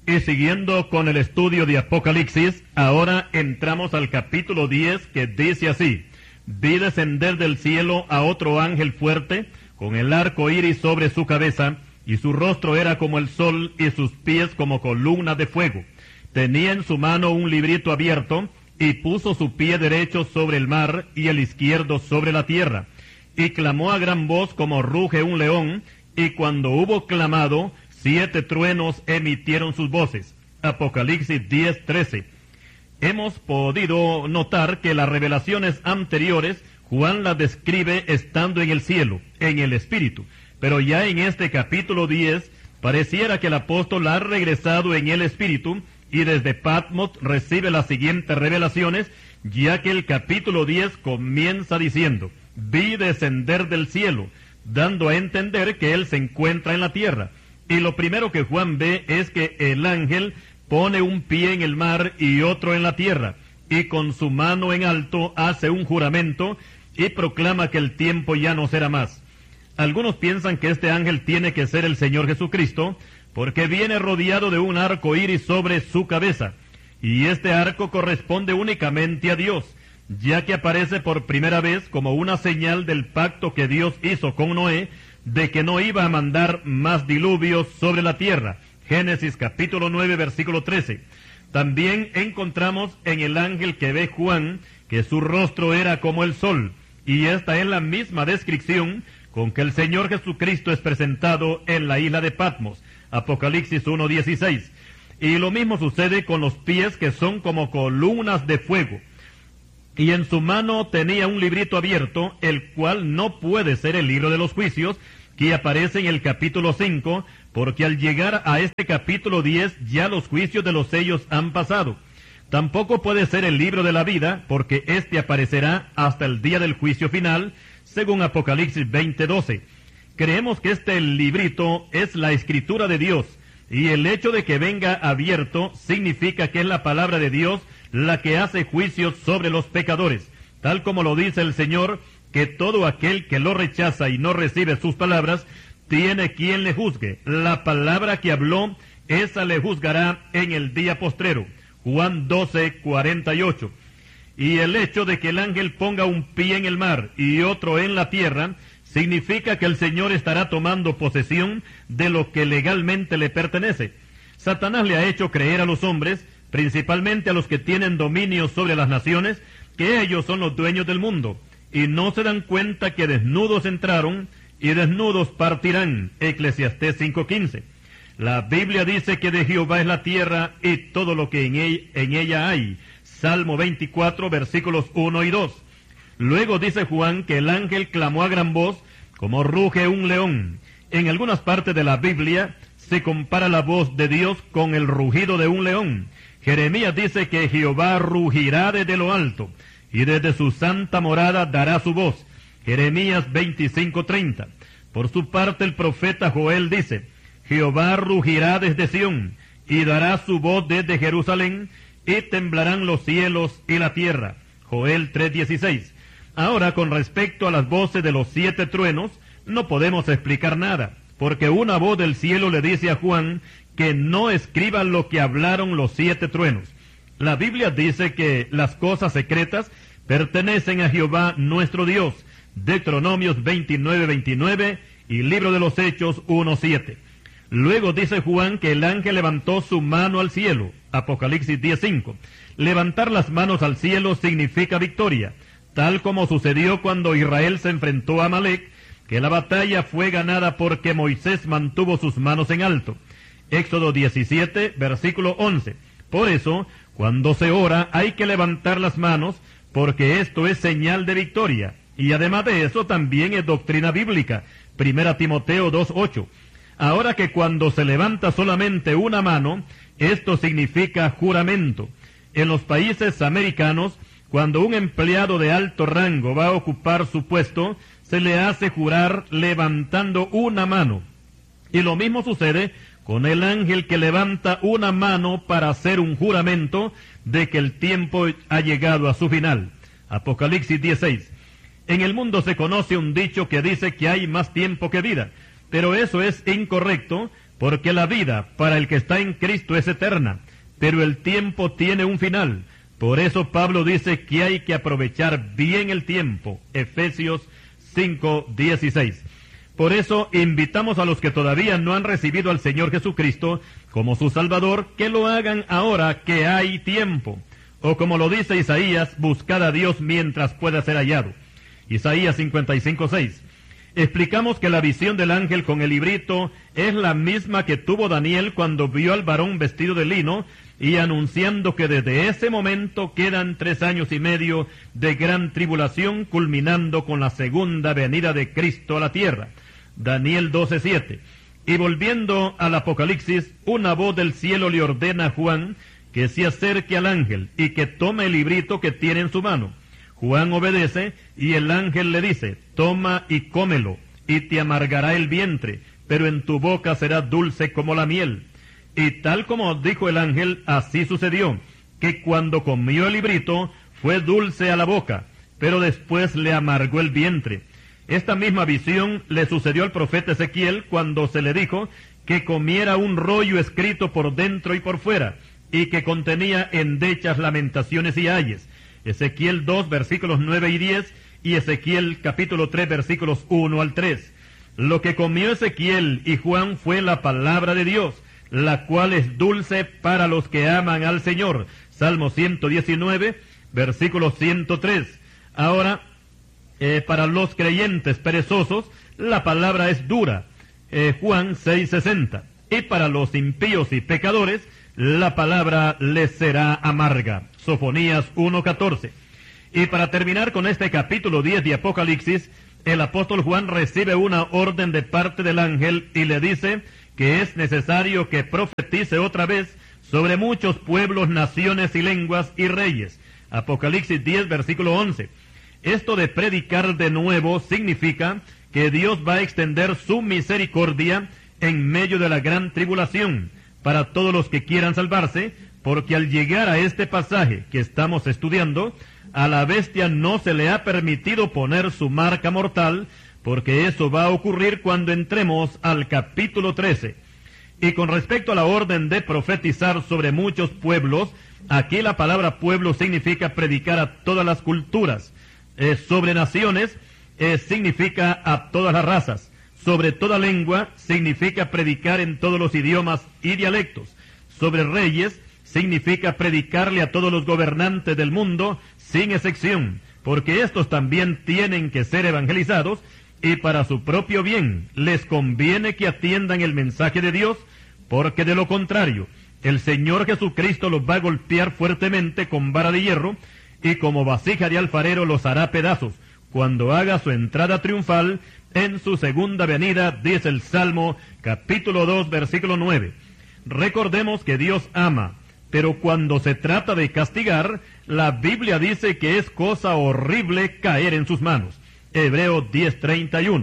Y siguiendo con el estudio de Apocalipsis, ahora entramos al capítulo 10, que dice así: Vi descender del cielo a otro ángel fuerte, con el arco iris sobre su cabeza, y su rostro era como el sol, y sus pies como columna de fuego. Tenía en su mano un librito abierto, y puso su pie derecho sobre el mar, y el izquierdo sobre la tierra. Y clamó a gran voz como ruge un león, y cuando hubo clamado, 7 truenos emitieron sus voces. Apocalipsis 10:13. Hemos podido notar que las revelaciones anteriores, Juan las describe estando en el cielo, en el Espíritu. Pero ya en este capítulo 10, pareciera que el apóstol ha regresado en el Espíritu, y desde Patmos recibe las siguientes revelaciones, ya que el capítulo 10 comienza diciendo: Vi descender del cielo, dando a entender que él se encuentra en la tierra. Y lo primero que Juan ve es que el ángel pone un pie en el mar y otro en la tierra, y con su mano en alto hace un juramento y proclama que el tiempo ya no será más. Algunos piensan que este ángel tiene que ser el Señor Jesucristo, porque viene rodeado de un arco iris sobre su cabeza, y este arco corresponde únicamente a Dios, ya que aparece por primera vez como una señal del pacto que Dios hizo con Noé, de que no iba a mandar más diluvios sobre la tierra. Génesis capítulo 9, versículo 13. También encontramos en el ángel que ve Juan, que su rostro era como el sol, y esta es la misma descripción con que el Señor Jesucristo es presentado en la isla de Patmos, Apocalipsis 1:16. Y lo mismo sucede con los pies, que son como columnas de fuego. Y en su mano tenía un librito abierto, el cual no puede ser el libro de los juicios, que aparece en el capítulo 5, porque al llegar a este capítulo 10 ya los juicios de los sellos han pasado. Tampoco puede ser el libro de la vida, porque éste aparecerá hasta el día del juicio final, según Apocalipsis 20:12. Creemos que este librito es la escritura de Dios, y el hecho de que venga abierto significa que es la palabra de Dios la que hace juicios sobre los pecadores, tal como lo dice el Señor, que todo aquel que lo rechaza y no recibe sus palabras, tiene quien le juzgue. La palabra que habló, esa le juzgará en el día postrero. Juan 12:48. Y el hecho de que el ángel ponga un pie en el mar y otro en la tierra, significa que el Señor estará tomando posesión de lo que legalmente le pertenece. Satanás le ha hecho creer a los hombres, principalmente a los que tienen dominio sobre las naciones, que ellos son los dueños del mundo, y no se dan cuenta que desnudos entraron y desnudos partirán. Eclesiastés 5:15. La Biblia dice que de Jehová es la tierra y todo lo que en ella hay. Salmo 24, versículos 1 y 2. Luego dice Juan que el ángel clamó a gran voz, como ruge un león. En algunas partes de la Biblia se compara la voz de Dios con el rugido de un león. Jeremías dice que Jehová rugirá desde lo alto, y desde su santa morada dará su voz. Jeremías 25:30. Por su parte el profeta Joel dice: Jehová rugirá desde Sión, y dará su voz desde Jerusalén, y temblarán los cielos y la tierra. Joel 3:16. Ahora, con respecto a las voces de los 7 truenos, no podemos explicar nada, porque una voz del cielo le dice a Juan que no escriba lo que hablaron los 7 truenos. La Biblia dice que las cosas secretas pertenecen a Jehová nuestro Dios, Deuteronomios 29:29 y Libro de los Hechos 1:7. Luego dice Juan que el ángel levantó su mano al cielo, Apocalipsis 10:5. Levantar las manos al cielo significa victoria, tal como sucedió cuando Israel se enfrentó a Amalek, que la batalla fue ganada porque Moisés mantuvo sus manos en alto. Éxodo 17, versículo 11. Por eso, cuando se ora, hay que levantar las manos, porque esto es señal de victoria. Y además de eso, también es doctrina bíblica. 1 Timoteo 2:8. Ahora que cuando se levanta solamente una mano, esto significa juramento. En los países americanos, cuando un empleado de alto rango va a ocupar su puesto, se le hace jurar levantando una mano. Y lo mismo sucede con el ángel que levanta una mano para hacer un juramento de que el tiempo ha llegado a su final. Apocalipsis 16. En el mundo se conoce un dicho que dice que hay más tiempo que vida, pero eso es incorrecto, porque la vida para el que está en Cristo es eterna, pero el tiempo tiene un final. Por eso Pablo dice que hay que aprovechar bien el tiempo. Efesios 5:16. Por eso invitamos a los que todavía no han recibido al Señor Jesucristo como su Salvador, que lo hagan ahora que hay tiempo. O como lo dice Isaías, buscad a Dios mientras pueda ser hallado. Isaías 55:6. Explicamos que la visión del ángel con el librito es la misma que tuvo Daniel cuando vio al varón vestido de lino y anunciando que desde ese momento quedan 3 años y medio de gran tribulación, culminando con la segunda venida de Cristo a la tierra. Daniel 12:7. Y volviendo al Apocalipsis, una voz del cielo le ordena a Juan que se acerque al ángel y que tome el librito que tiene en su mano. Juan obedece y el ángel le dice, toma y cómelo, y te amargará el vientre, pero en tu boca será dulce como la miel. Y tal como dijo el ángel, así sucedió, que cuando comió el librito fue dulce a la boca, pero después le amargó el vientre. Esta misma visión le sucedió al profeta Ezequiel cuando se le dijo que comiera un rollo escrito por dentro y por fuera, y que contenía endechas, lamentaciones y ayes. Ezequiel 2, versículos 9 y 10, y Ezequiel capítulo 3, versículos 1 al 3. Lo que comió Ezequiel y Juan fue la palabra de Dios, la cual es dulce para los que aman al Señor. Salmo 119, versículo 103. Ahora, para los creyentes perezosos, la palabra es dura. Juan 6:60. Y para los impíos y pecadores, la palabra les será amarga. Sofonías 1:14. Y para terminar con este capítulo 10 de Apocalipsis, el apóstol Juan recibe una orden de parte del ángel y le dice que es necesario que profetice otra vez sobre muchos pueblos, naciones y lenguas y reyes. Apocalipsis 10, versículo 11. Esto de predicar de nuevo significa que Dios va a extender su misericordia en medio de la gran tribulación para todos los que quieran salvarse, porque al llegar a este pasaje que estamos estudiando, a la bestia no se le ha permitido poner su marca mortal, porque eso va a ocurrir cuando entremos al capítulo 13. Y con respecto a la orden de profetizar sobre muchos pueblos, aquí la palabra pueblo significa predicar a todas las culturas. Sobre naciones significa a todas las razas. Sobre toda lengua significa predicar en todos los idiomas y dialectos. Sobre reyes significa predicarle a todos los gobernantes del mundo sin excepción, porque estos también tienen que ser evangelizados y para su propio bien les conviene que atiendan el mensaje de Dios, porque de lo contrario, el Señor Jesucristo los va a golpear fuertemente con vara de hierro y como vasija de alfarero los hará pedazos cuando haga su entrada triunfal en su segunda venida, dice el Salmo capítulo 2, versículo 9. Recordemos que Dios ama, pero cuando se trata de castigar, la Biblia dice que es cosa horrible caer en sus manos. Hebreos 10:31.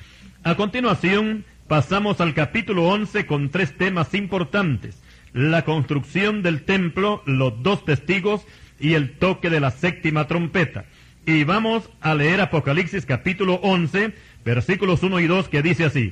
A continuación, pasamos al capítulo 11 con 3 temas importantes: la construcción del templo, los 2 testigos y el toque de la 7ª trompeta. Y vamos a leer Apocalipsis capítulo 11, versículos 1 y 2, que dice así: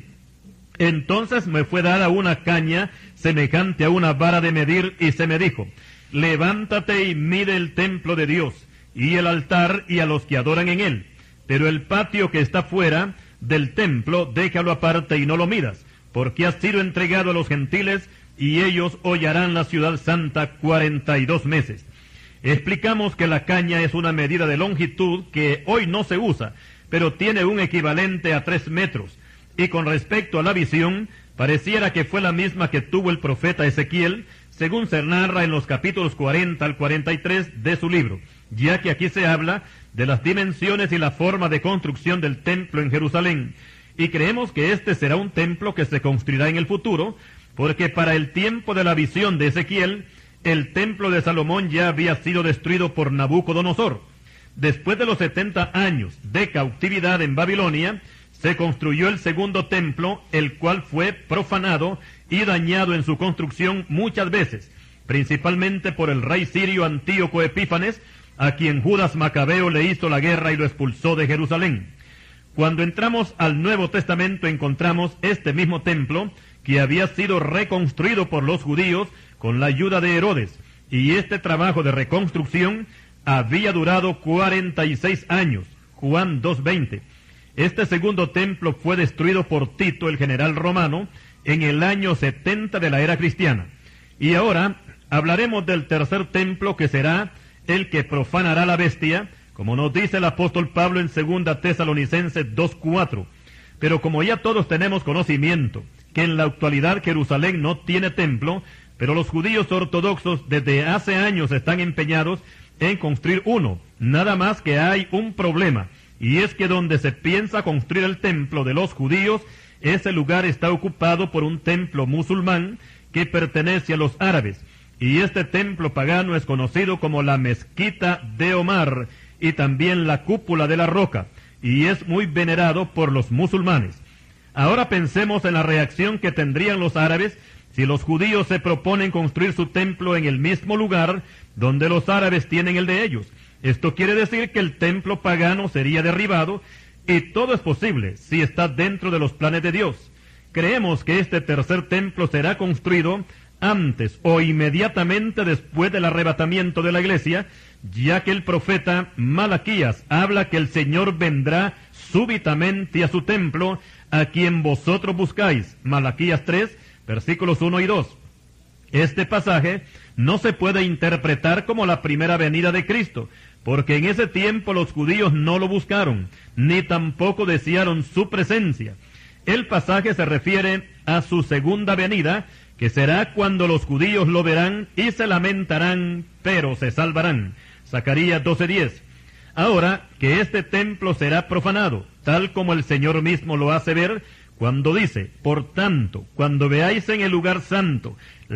Entonces me fue dada una caña semejante a una vara de medir, y se me dijo: Levántate y mide el templo de Dios, y el altar, y a los que adoran en él. Pero el patio que está fuera del templo, déjalo aparte y no lo midas, porque ha sido entregado a los gentiles, y ellos hollarán la ciudad santa 42 meses. Explicamos que la caña es una medida de longitud que hoy no se usa, pero tiene un equivalente a 3 metros. Y con respecto a la visión, pareciera que fue la misma que tuvo el profeta Ezequiel, según se narra en los capítulos 40 al 43 de su libro, ya que aquí se habla de las dimensiones y la forma de construcción del templo en Jerusalén. Y creemos que este será un templo que se construirá en el futuro, porque para el tiempo de la visión de Ezequiel, el templo de Salomón ya había sido destruido por Nabucodonosor. Después de los 70 años de cautividad en Babilonia, se construyó el segundo templo, el cual fue profanado y dañado en su construcción muchas veces, principalmente por el rey sirio Antíoco Epífanes, a quien Judas Macabeo le hizo la guerra y lo expulsó de Jerusalén. Cuando entramos al Nuevo Testamento encontramos este mismo templo, que había sido reconstruido por los judíos con la ayuda de Herodes, y este trabajo de reconstrucción había durado 46 años. Juan 2:20. Este segundo templo fue destruido por Tito, el general romano, en el año 70 de la era cristiana. Y ahora hablaremos del tercer templo, que será el que profanará la bestia, como nos dice el apóstol Pablo en 2 Tesalonicenses 2:4. Pero como ya todos tenemos conocimiento que en la actualidad Jerusalén no tiene templo, pero los judíos ortodoxos desde hace años están empeñados en construir uno. Nada más que hay un problema, y es que donde se piensa construir el templo de los judíos, ese lugar está ocupado por un templo musulmán que pertenece a los árabes, y este templo pagano es conocido como la Mezquita de Omar y también la Cúpula de la Roca, y es muy venerado por los musulmanes. Ahora pensemos en la reacción que tendrían los árabes si los judíos se proponen construir su templo en el mismo lugar donde los árabes tienen el de ellos. Esto quiere decir que el templo pagano sería derribado, y todo es posible si está dentro de los planes de Dios. Creemos que este tercer templo será construido antes o inmediatamente después del arrebatamiento de la iglesia, ya que el profeta Malaquías habla que el Señor vendrá súbitamente a su templo, a quien vosotros buscáis. Malaquías 3, versículos 1 y 2. Este pasaje no se puede interpretar como la primera venida de Cristo, porque en ese tiempo los judíos no lo buscaron, ni tampoco desearon su presencia. El pasaje se refiere a su segunda venida, que será cuando los judíos lo verán y se lamentarán, pero se salvarán. Zacarías 12:10. Ahora que este templo será profanado, tal como el Señor mismo lo hace ver, cuando dice: por tanto, cuando veáis en el lugar santo